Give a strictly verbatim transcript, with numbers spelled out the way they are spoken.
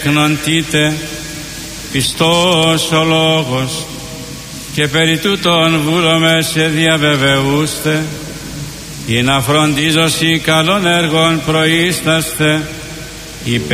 γνωντείτε πιστός ο λόγος, και περί τούτων βούλομαι σε διαβεβαιούστε, ή να φροντίζωσι καλών έργων προείσταστε υπ